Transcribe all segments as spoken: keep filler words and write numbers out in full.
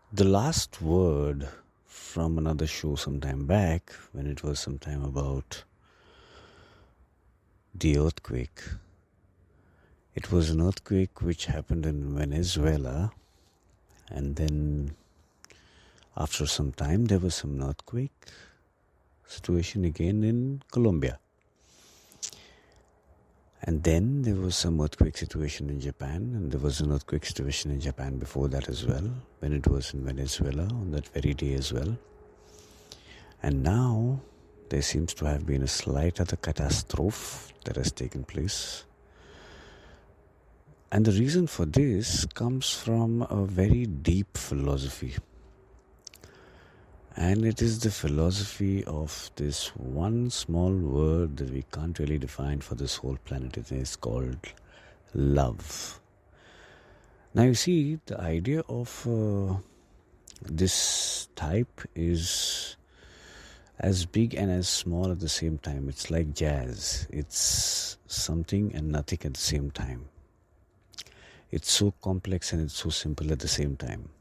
The last word from another show some time back, when it was some time about the earthquake. It was an earthquake which happened in Venezuela, and then after some time there was some earthquake situation again in Colombia. And then there was some earthquake situation in Japan, and there was an earthquake situation in Japan before that as well, when it was in Venezuela on that very day as well. And now there seems to have been a slight other catastrophe that has taken place. And the reason for this comes from a very deep philosophy. And it is the philosophy of this one small word that we can't really define for this whole planet. It is called love. Now you see, the idea of uh, this type is as big and as small at the same time. It's like jazz. It's something and nothing at the same time. It's so complex and it's so simple at the same time.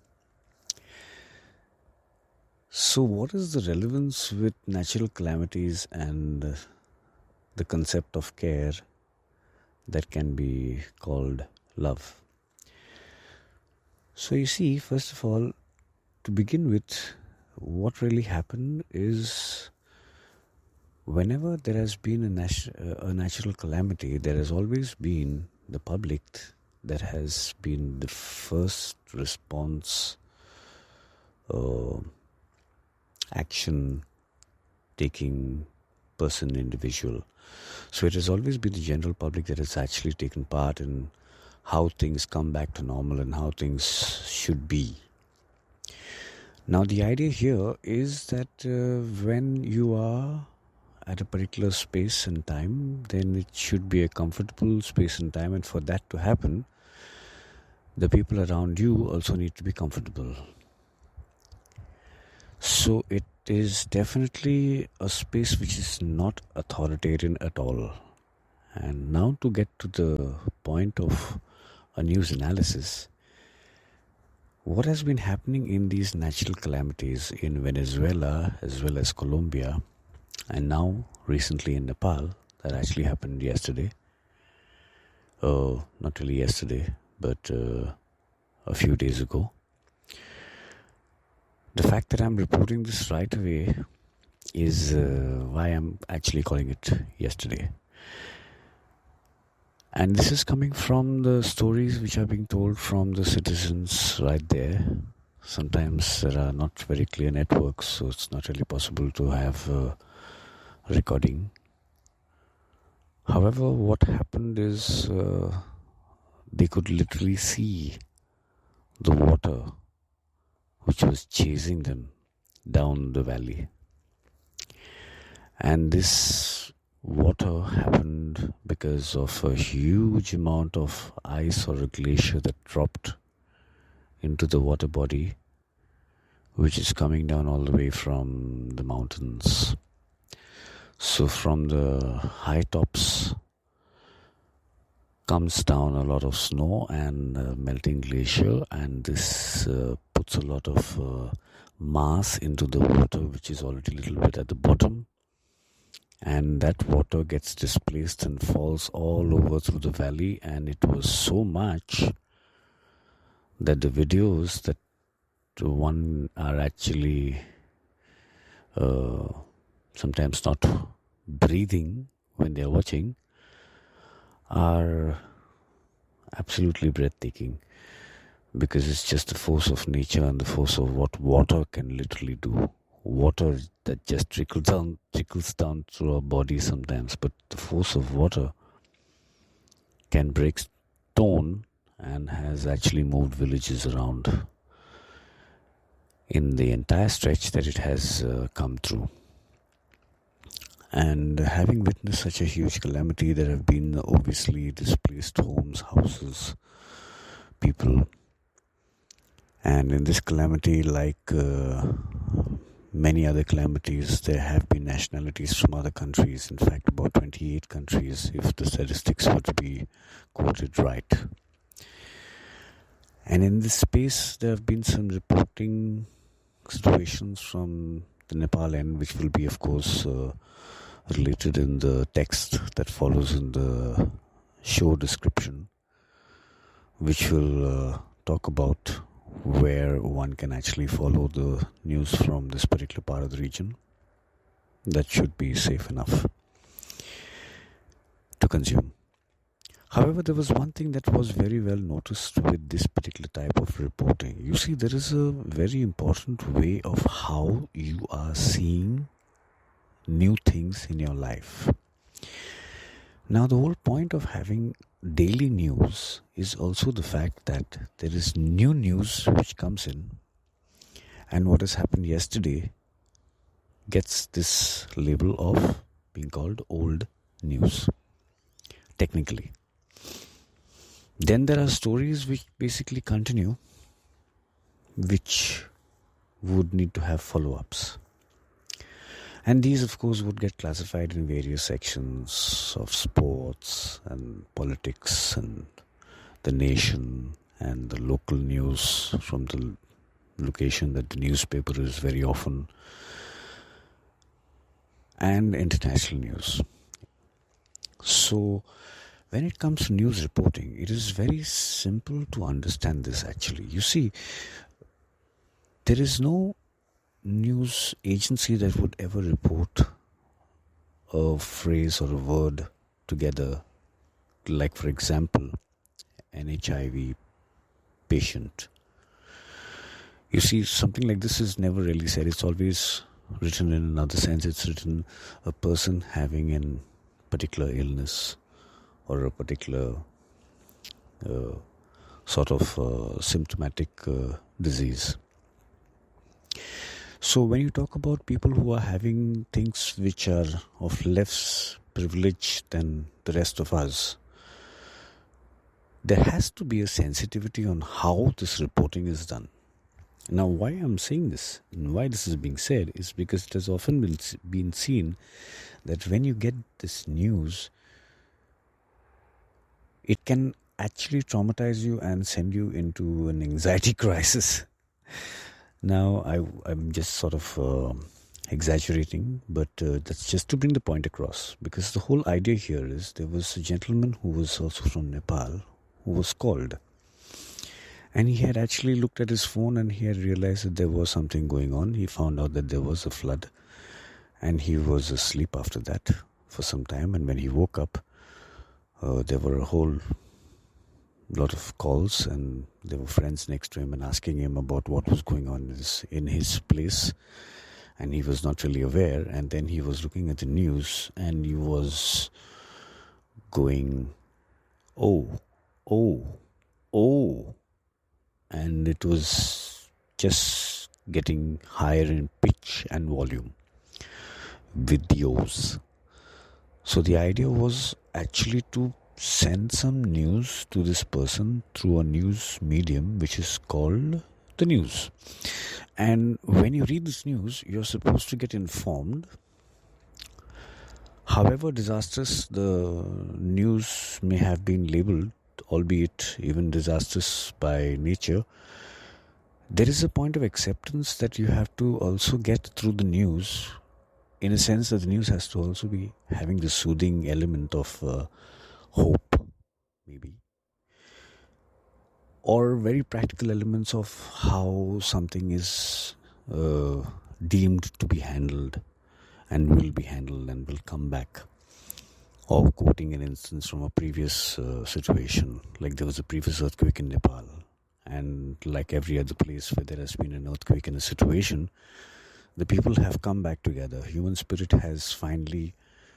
So what is the relevance with natural calamities and uh, the concept of care that can be called love? So you see, first of all, to begin with, what really happened is whenever there has been a, nat- a natural calamity, there has always been the public that has been the first response uh, action taking person, individual. So it has always been the general public that has actually taken part in how things come back to normal and how things should be. Now the idea here is that uh, when you are at a particular space and time, then it should be a comfortable space and time, and for that to happen, the people around you also need to be comfortable. So it is definitely a space which is not authoritarian at all. And now to get to the point of a news analysis, what has been happening in these natural calamities in Venezuela as well as Colombia, and now recently in Nepal, that actually happened yesterday. Oh, not really yesterday, but uh, a few days ago. The fact that I'm reporting this right away is uh, why I'm actually calling it yesterday. And this is coming from the stories which are being told from the citizens right there. Sometimes there are not very clear networks, so it's not really possible to have a recording. However, what happened is uh, they could literally see the water which was chasing them down the valley. And this water happened because of a huge amount of ice or a glacier that dropped into the water body, which is coming down all the way from the mountains. So from the high tops comes down a lot of snow and uh, melting glacier, and this uh, puts a lot of uh, mass into the water, which is already a little bit at the bottom, and that water gets displaced and falls all over through the valley. And it was so much that the videos that one are actually uh, sometimes not breathing when they are watching are absolutely breathtaking, because it's just the force of nature and the force of what water can literally do. Water that just trickles down, trickles down through our body sometimes, but the force of water can break stone and has actually moved villages around in the entire stretch that it has uh, come through. And having witnessed such a huge calamity, there have been obviously displaced homes, houses, people. And in this calamity, like uh, many other calamities, there have been nationalities from other countries. In fact, about twenty-eight countries, if the statistics were to be quoted right. And in this space, there have been some reporting situations from the Nepal end, which will be, of course, uh, related in the text that follows in the show description, which will uh, talk about where one can actually follow the news from this particular part of the region. That should be safe enough to consume. However, there was one thing that was very well noticed with this particular type of reporting. You see, there is a very important way of how you are seeing new things in your life. Now, the whole point of having daily news is also the fact that there is new news which comes in, and what has happened yesterday gets this label of being called old news, technically. Then there are stories which basically continue, which would need to have follow-ups. And these, of course, would get classified in various sections of sports and politics and the nation and the local news from the location that the newspaper is very often, and international news. So, when it comes to news reporting, it is very simple to understand this actually. You see, there is no news agency that would ever report a phrase or a word together, like for example, an H I V patient. You see, something like this is never really said. It's always written in another sense. It's written a person having a particular illness or a particular uh, sort of uh, symptomatic uh, disease. So when you talk about people who are having things which are of less privilege than the rest of us, there has to be a sensitivity on how this reporting is done. Now, why I'm saying this and why this is being said is because it has often been, been seen that when you get this news, it can actually traumatize you and send you into an anxiety crisis. Now, I, I'm just sort of uh, exaggerating, but uh, that's just to bring the point across. Because the whole idea here is there was a gentleman who was also from Nepal who was called. And he had actually looked at his phone and he had realized that there was something going on. He found out that there was a flood. And he was asleep after that for some time. And when he woke up, uh, there were a whole lot of calls, and there were friends next to him and asking him about what was going on in his, in his place, and he was not really aware. And then he was looking at the news and he was going, oh, oh, oh, and it was just getting higher in pitch and volume with the O's. So the idea was actually to send some news to this person through a news medium which is called the news. And when you read this news, you're supposed to get informed. However disastrous the news may have been labeled, albeit even disastrous by nature, there is a point of acceptance that you have to also get through the news, in a sense that the news has to also be having the soothing element of uh, hope, maybe, or very practical elements of how something is uh, deemed to be handled and will be handled and will come back. Or quoting an instance from a previous uh, situation, like there was a previous earthquake in Nepal, and like every other place where there has been an earthquake in a situation, the people have come back together. Human spirit has finally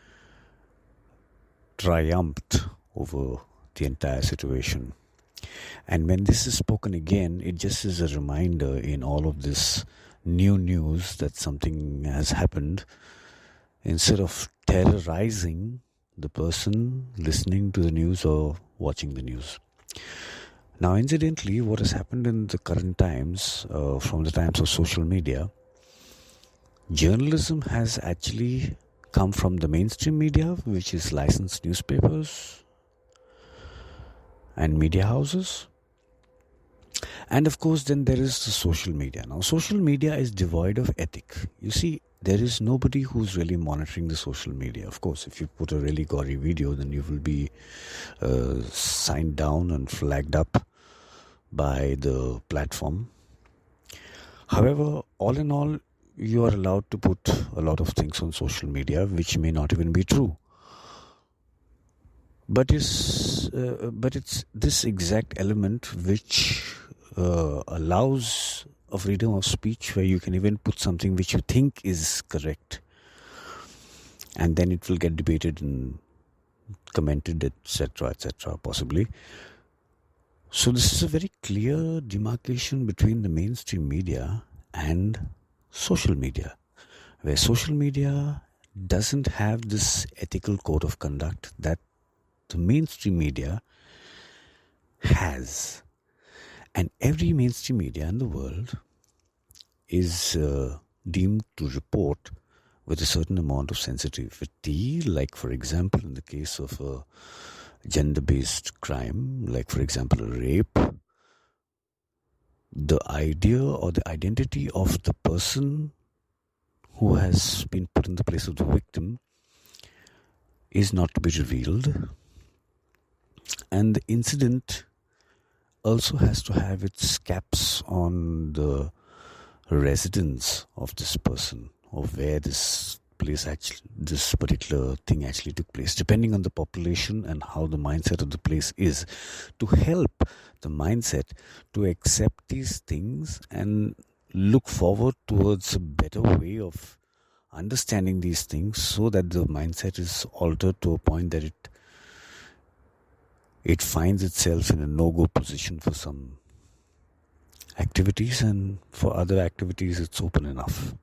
triumphed over the entire situation. And when this is spoken again, it just is a reminder in all of this new news that something has happened. Instead of terrorizing the person listening to the news or watching the news. Now, incidentally, what has happened in the current times, uh, from the times of social media, journalism has actually come from the mainstream media, which is licensed newspapers and media houses, And of course, then there is the social media. Now, social media is devoid of ethic. You see, there is nobody who's really monitoring the social media. Of course, if you put a really gory video, then you will be uh, signed down and flagged up by the platform. However, all in all, you are allowed to put a lot of things on social media which may not even be true. But it's, uh, but it's this exact element which uh, allows a freedom of speech, where you can even put something which you think is correct, and then it will get debated and commented, et cetera, et cetera, possibly. So this is a very clear demarcation between the mainstream media and social media, where social media doesn't have this ethical code of conduct that the mainstream media has. And every mainstream media in the world is uh, deemed to report with a certain amount of sensitivity, like, for example, in the case of a gender-based crime, like, for example, a rape, the idea or the identity of the person who has been put in the place of the victim is not to be revealed. And the incident also has to have its caps on the residence of this person, or where this place actually, this particular thing actually took place, depending on the population and how the mindset of the place is, to help the mindset to accept these things and look forward towards a better way of understanding these things, so that the mindset is altered to a point that it it finds itself in a no-go position for some activities, and for other activities it's open enough.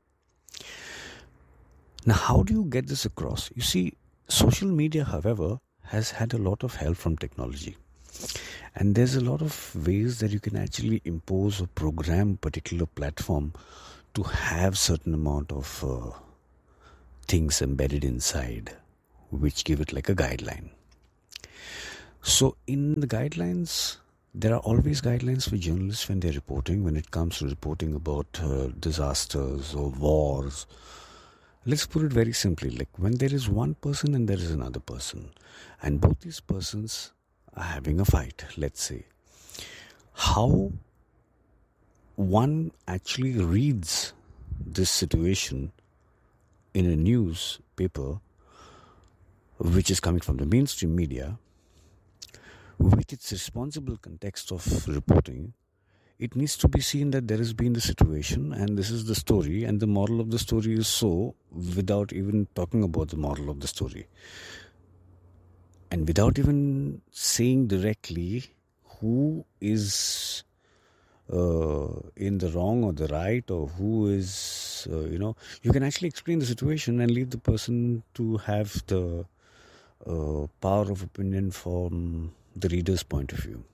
Now, how do you get this across? You see, social media, however, has had a lot of help from technology. And there's a lot of ways that you can actually impose or program a particular platform to have certain amount of uh, things embedded inside, which give it like a guideline. So in the guidelines, there are always guidelines for journalists when they're reporting, when it comes to reporting about uh, disasters or wars. Let's put it very simply, like when there is one person and there is another person, and both these persons are having a fight, let's say, how one actually reads this situation in a newspaper, which is coming from the mainstream media, with its responsible context of reporting, it needs to be seen that there has been the situation and this is the story, and the moral of the story is so, without even talking about the moral of the story. And without even saying directly who is uh, in the wrong or the right, or who is, uh, you know, you can actually explain the situation and leave the person to have the uh, power of opinion from the reader's point of view.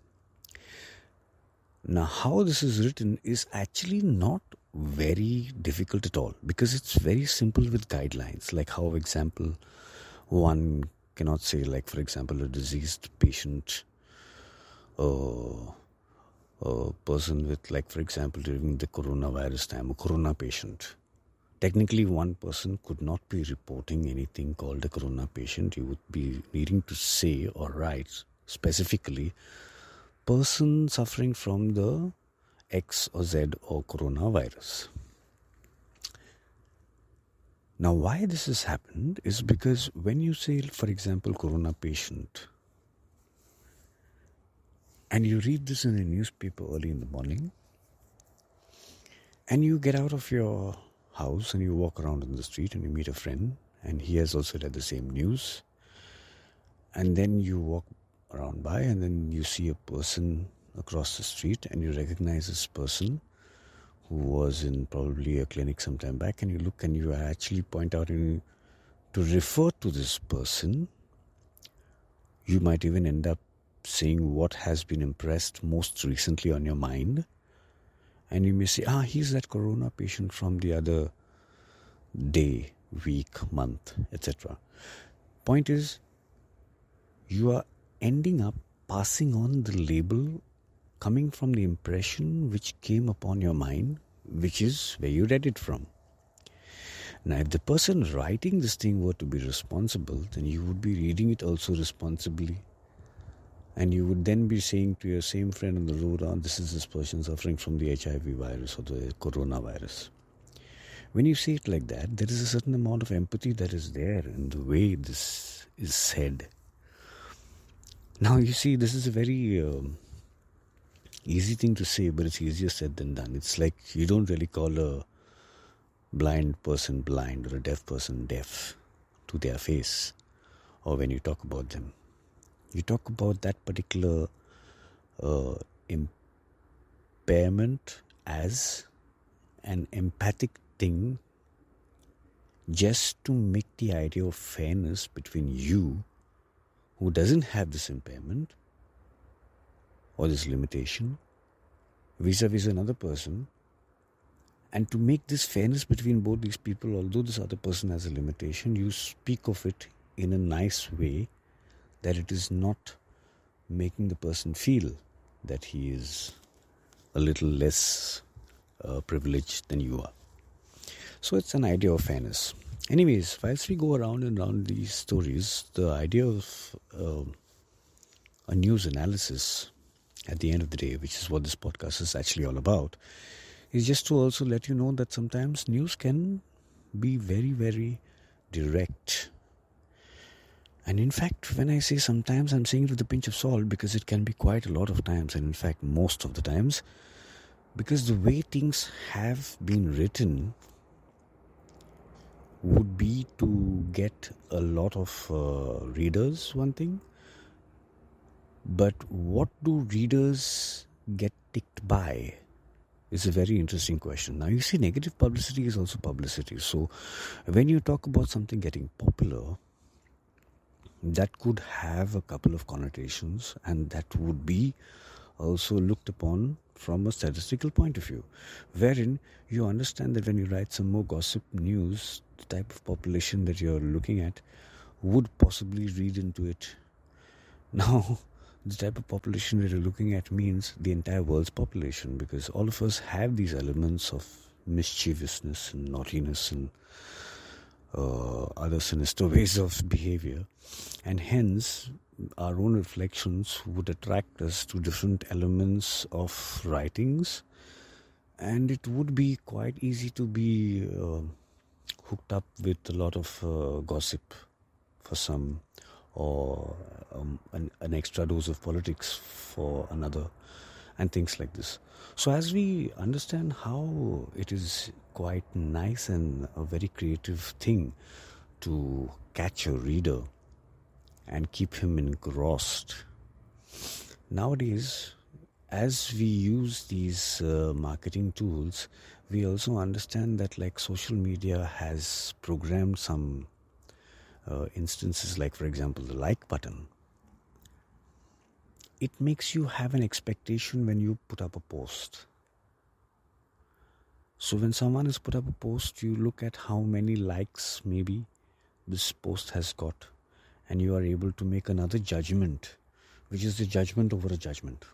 Now, how this is written is actually not very difficult at all, because it's very simple with guidelines, like how, for example, one cannot say, like, for example, a diseased patient, uh, a person with, like, for example, during the coronavirus time, a corona patient. Technically, one person could not be reporting anything called a corona patient. You would be needing to say or write specifically person suffering from the X or Z or coronavirus. Now, why this has happened is because when you say, for example, corona patient, and you read this in a newspaper early in the morning, and you get out of your house and you walk around in the street and you meet a friend, and he has also read the same news, and then you walk around by and then you see a person across the street and you recognize this person who was in probably a clinic some time back, and you look and you actually point out and to refer to this person. You might even end up saying what has been impressed most recently on your mind, and you may say, ah, he's that corona patient from the other day, week, month, et cetera. Point is, you are ending up passing on the label coming from the impression which came upon your mind, which is where you read it from. Now, if the person writing this thing were to be responsible, then you would be reading it also responsibly. And you would then be saying to your same friend on the road, oh, this is this person suffering from the H I V virus or the coronavirus. When you say it like that, there is a certain amount of empathy that is there in the way this is said. Now, you see, this is a very um, easy thing to say, but it's easier said than done. It's like you don't really call a blind person blind or a deaf person deaf to their face, or when you talk about them. You talk about that particular uh, impairment as an empathic thing just to make the idea of fairness between you, who doesn't have this impairment or this limitation, vis-a-vis another person, and to make this fairness between both these people, although this other person has a limitation, you speak of it in a nice way, that it is not making the person feel that he is a little less uh, privileged than you are. So it's an idea of fairness. Anyways, whilst we go around and around these stories, the idea of uh, a news analysis at the end of the day, which is what this podcast is actually all about, is just to also let you know that sometimes news can be very, very direct. And in fact, when I say sometimes, I'm saying it with a pinch of salt, because it can be quite a lot of times, and in fact most of the times, because the way things have been written would be to get a lot of uh, readers, one thing, but what do readers get ticked by is a very interesting question. Now, you see, negative publicity is also publicity. So when you talk about something getting popular, that could have a couple of connotations, and that would be also looked upon from a statistical point of view, wherein you understand that when you write some more gossip news, the type of population that you're looking at would possibly read into it. Now, the type of population that you're looking at means the entire world's population, because all of us have these elements of mischievousness and naughtiness and uh, other sinister ways of behavior, and hence our own reflections would attract us to different elements of writings, and it would be quite easy to be uh, hooked up with a lot of uh, gossip for some, or um, an, an extra dose of politics for another, and things like this. So as we understand how it is quite nice and a very creative thing to catch a reader and keep him engrossed, nowadays, as we use these uh, marketing tools, we also understand that, like, social media has programmed some uh, instances, like, for example, the like button. It makes you have an expectation when you put up a post. So when someone has put up a post, you look at how many likes maybe this post has got, and you are able to make another judgment, which is the judgment over a judgment.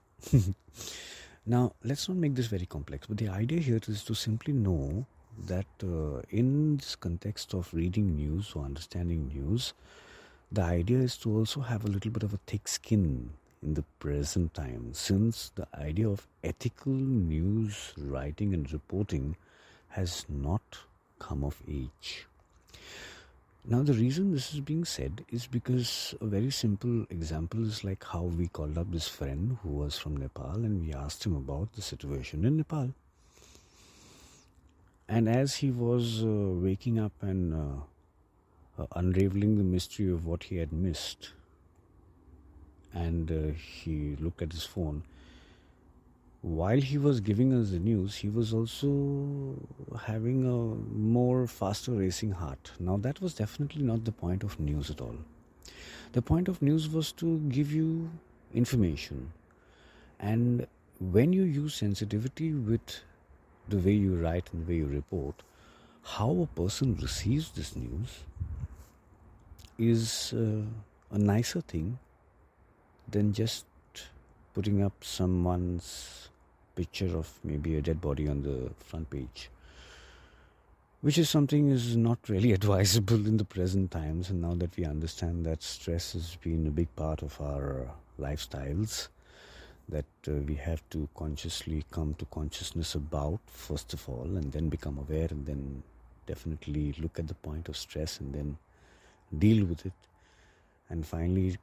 Now, let's not make this very complex, but the idea here is to simply know that uh, in this context of reading news or understanding news, the idea is to also have a little bit of a thick skin in the present time, since the idea of ethical news writing and reporting has not come of age. Now, the reason this is being said is because a very simple example is like how we called up this friend who was from Nepal, and we asked him about the situation in Nepal. And as he was uh, waking up and uh, uh, unraveling the mystery of what he had missed, and uh, he looked at his phone, while he was giving us the news, he was also having a more faster racing heart. Now, that was definitely not the point of news at all. The point of news was to give you information. And when you use sensitivity with the way you write and the way you report, how a person receives this news is uh, a nicer thing than just putting up someone's picture of maybe a dead body on the front page, which is something is not really advisable in the present times. And now that we understand that stress has been a big part of our lifestyles, that uh, we have to consciously come to consciousness about, first of all, and then become aware, and then definitely look at the point of stress and then deal with it, and finally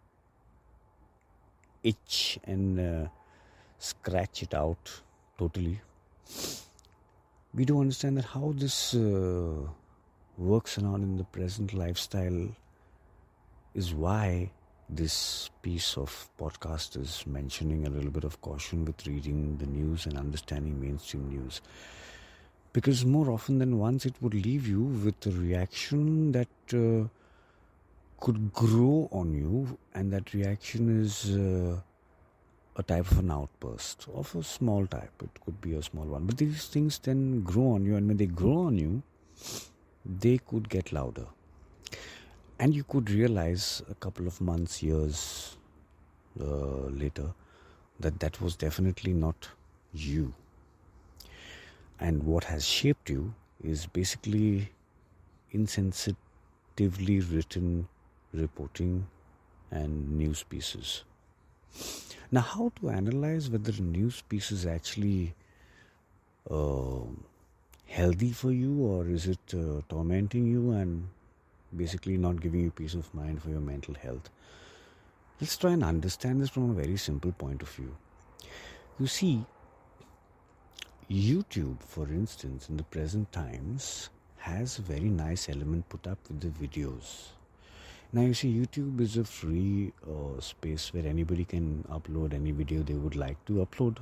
itch and uh, scratch it out totally. We do understand that how this uh, works around in the present lifestyle is why this piece of podcast is mentioning a little bit of caution with reading the news and understanding mainstream news. Because more often than once it would leave you with a reaction that uh, could grow on you, and that reaction is uh, a type of an outburst of a small type. It could be a small one, but these things then grow on you, and when they grow on you, they could get louder, and you could realize a couple of months, years uh, later that that was definitely not you. And what has shaped you is basically insensitively written reporting and news pieces. Now, how to analyze whether a news piece is actually uh, healthy for you, or is it uh, tormenting you and basically not giving you peace of mind for your mental health? Let's try and understand this from a very simple point of view. You see, YouTube, for instance, in the present times, has a very nice element put up with the videos. Now, you see, YouTube is a free uh, space where anybody can upload any video they would like to upload.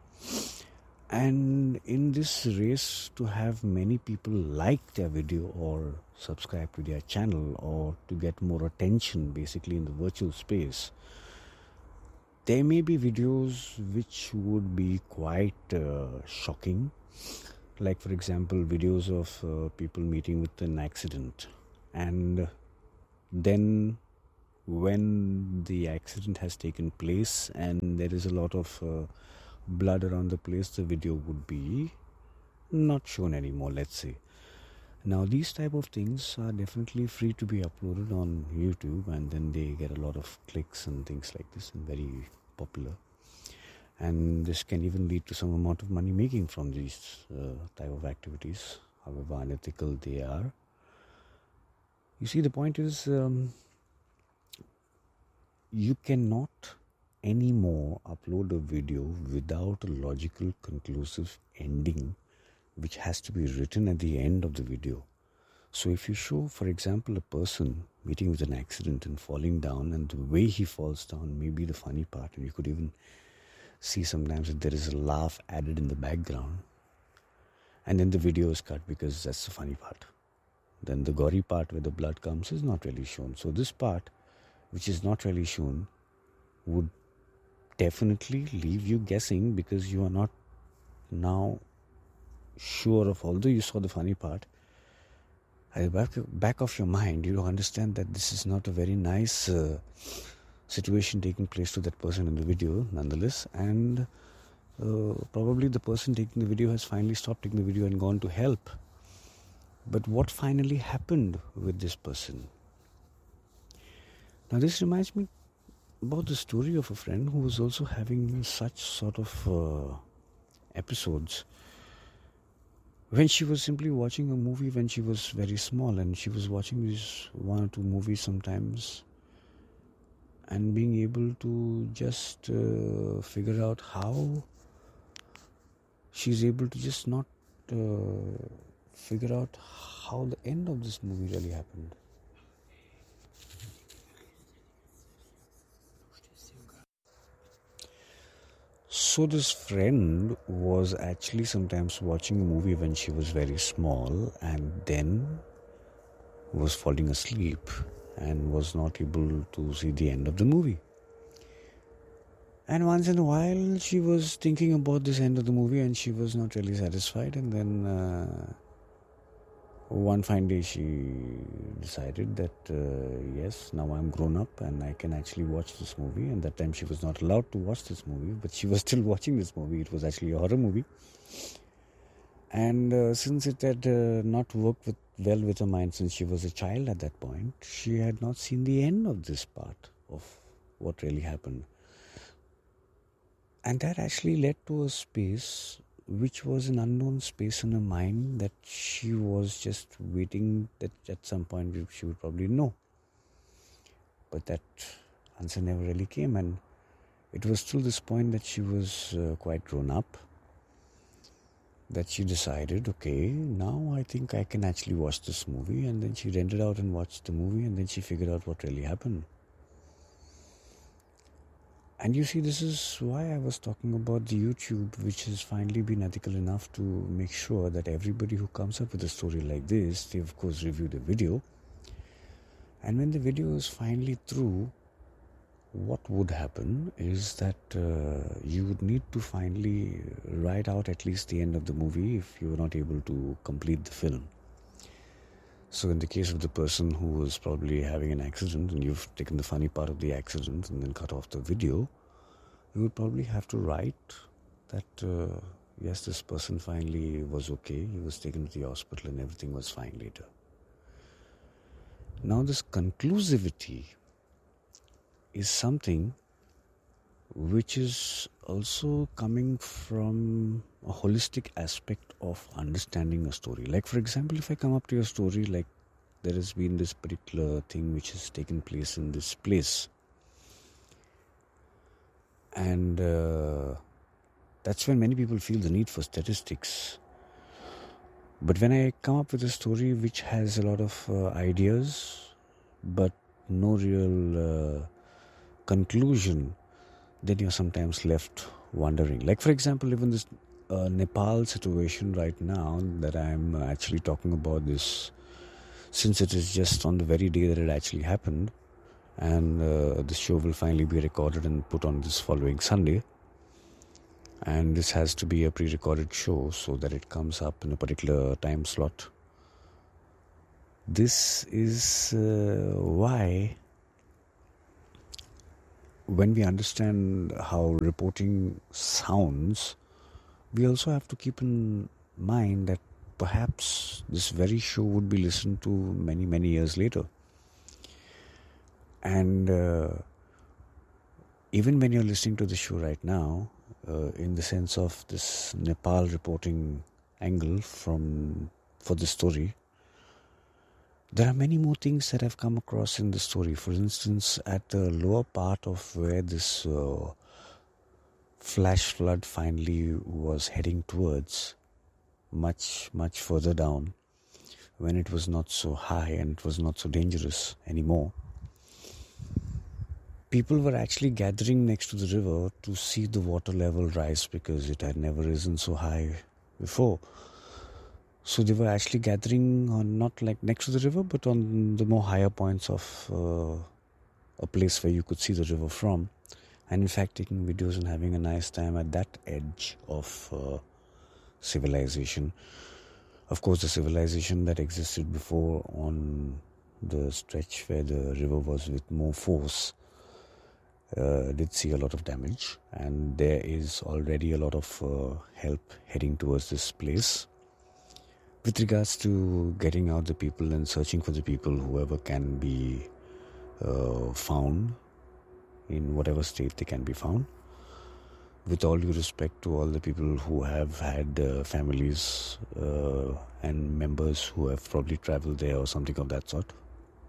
And in this race to have many people like their video or subscribe to their channel or to get more attention basically in the virtual space, there may be videos which would be quite uh, shocking. Like, for example, videos of uh, people meeting with an accident, and then when the accident has taken place and there is a lot of uh, blood around the place, the video would be not shown anymore, let's say. Now, these type of things are definitely free to be uploaded on YouTube, and then they get a lot of clicks and things like this, and very popular. And this can even lead to some amount of money making from these uh, type of activities, however unethical they are. You see, the point is, um, you cannot anymore upload a video without a logical, conclusive ending, which has to be written at the end of the video. So if you show, for example, a person meeting with an accident and falling down, and the way he falls down may be the funny part, and you could even see sometimes that there is a laugh added in the background, and then the video is cut because that's the funny part. Then the gory part where the blood comes is not really shown. So this part, which is not really shown, would definitely leave you guessing, because you are not now sure of, although you saw the funny part, at the back, back of your mind, you understand that this is not a very nice uh, situation taking place to that person in the video nonetheless, and uh, probably the person taking the video has finally stopped taking the video and gone to help. But what finally happened with this person? Now, this reminds me about the story of a friend who was also having such sort of uh, episodes when she was simply watching a movie when she was very small, and she was watching these one or two movies sometimes, and being able to just uh, figure out how she's able to just not uh, figure out how the end of this movie really happened. So this friend was actually sometimes watching a movie when she was very small, and then was falling asleep and was not able to see the end of the movie. And once in a while she was thinking about this end of the movie, and she was not really satisfied, and then uh, one fine day she decided that uh, yes, now I'm grown up and I can actually watch this movie. And that time she was not allowed to watch this movie, but she was still watching this movie. It was actually a horror movie. And uh, since it had uh, not worked with, well with her mind since she was a child at that point, she had not seen the end of this part of what really happened. And that actually led to a space which was an unknown space in her mind that she was just waiting that at some point she would probably know. But that answer never really came, and it was till this point that she was uh, quite grown up that she decided, okay, now I think I can actually watch this movie. And then she rented out and watched the movie, and then she figured out what really happened. And you see, this is why I was talking about the YouTube, which has finally been ethical enough to make sure that everybody who comes up with a story like this, they of course review the video. And when the video is finally through, what would happen is that uh, you would need to finally write out at least the end of the movie if you were not able to complete the film. So in the case of the person who was probably having an accident and you've taken the funny part of the accident and then cut off the video, you would probably have to write that, uh, yes, this person finally was okay, he was taken to the hospital and everything was fine later. Now this conclusivity is something which is also coming from a holistic aspect of understanding a story. Like, for example, if I come up to your story, like there has been this particular thing which has taken place in this place. And uh, that's when many people feel the need for statistics. But when I come up with a story which has a lot of uh, ideas, but no real uh, conclusion, then you're sometimes left wondering. Like, for example, even this uh, Nepal situation right now that I'm actually talking about this, since it is just on the very day that it actually happened, and uh, the show will finally be recorded and put on this following Sunday. And this has to be a pre-recorded show so that it comes up in a particular time slot. This is uh, why when we understand how reporting sounds, we also have to keep in mind that perhaps this very show would be listened to many, many years later. And uh, even when you're listening to the show right now, uh, in the sense of this Nepal reporting angle from for the story, there are many more things that I've come across in the story. For instance, at the lower part of where this uh, flash flood finally was heading towards, much, much further down, when it was not so high and it was not so dangerous anymore, people were actually gathering next to the river to see the water level rise because it had never risen so high before. So they were actually gathering on not like next to the river, but on the more higher points of uh, a place where you could see the river from. And in fact, taking videos and having a nice time at that edge of uh, civilization. Of course, the civilization that existed before on the stretch where the river was with more force uh, did see a lot of damage. And there is already a lot of uh, help heading towards this place. With regards to getting out the people and searching for the people, whoever can be uh, found in whatever state they can be found. With all due respect to all the people who have had uh, families uh, and members who have probably traveled there or something of that sort.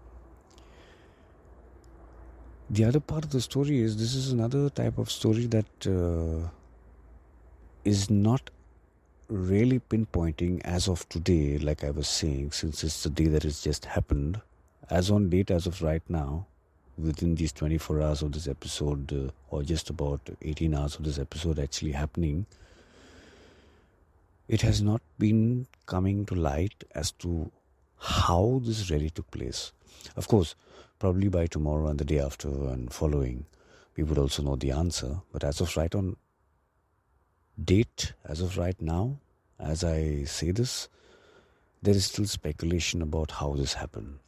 The other part of the story is this is another type of story that uh, is not really pinpointing as of today, like I was saying, since it's the day that it's just happened. As on date, as of right now, within these twenty-four hours of this episode, uh, or just about eighteen hours of this episode actually happening, it has not been coming to light as to how this really took place. Of course, probably by tomorrow and the day after and following, we would also know the answer. But as of right on date, as of right now, as I say this, there is still speculation about how this happened.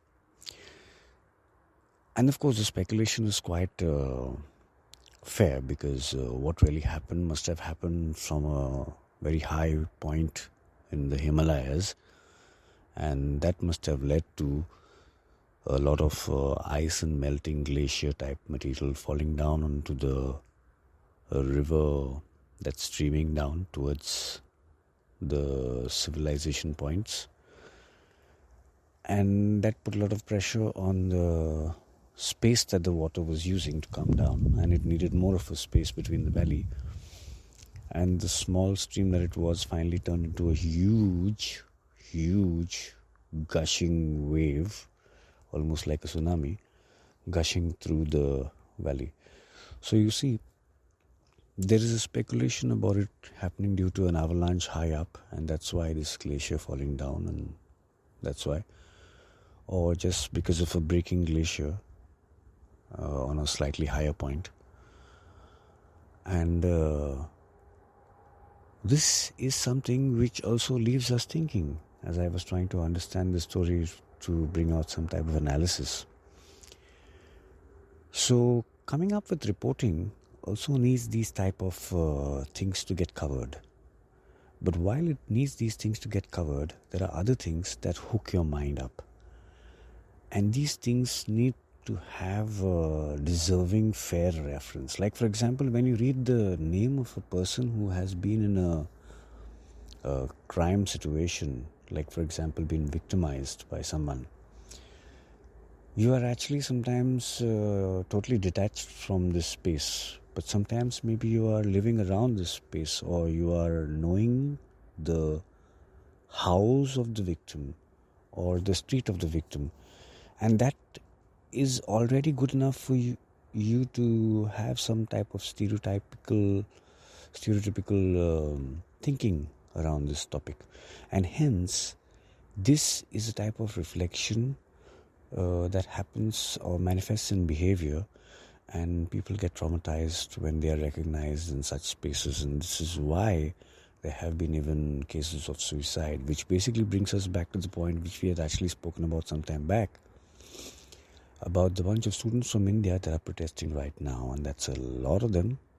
And of course, the speculation is quite uh, fair, because uh, what really happened must have happened from a very high point in the Himalayas, and that must have led to a lot of uh, ice and melting glacier type material falling down onto the uh, river that's streaming down towards the civilization points, and that put a lot of pressure on the space that the water was using to come down, and it needed more of a space between the valley. And the small stream that it was finally turned into a huge, huge gushing wave, almost like a tsunami, gushing through the valley. So you see, there is a speculation about it happening due to an avalanche high up, and that's why this glacier falling down, and that's why. Or just because of a breaking glacier uh, on a slightly higher point. And uh, this is something which also leaves us thinking, as I was trying to understand the story to bring out some type of analysis. So coming up with reporting also needs these type of uh, things to get covered. But while it needs these things to get covered, there are other things that hook your mind up. And these things need to have a deserving, fair reference. Like, for example, when you read the name of a person who has been in a, a crime situation, like, for example, been victimized by someone, you are actually sometimes uh, totally detached from this space. But sometimes maybe you are living around this space, or you are knowing the house of the victim or the street of the victim. And that is already good enough for you, you to have some type of stereotypical, stereotypical um, thinking around this topic. And hence, this is a type of reflection uh, that happens or manifests in behavior, and people get traumatized when they are recognized in such spaces. And this is why there have been even cases of suicide, which basically brings us back to the point which we had actually spoken about some time back, about the bunch of students from India that are protesting right now, and that's a lot of them.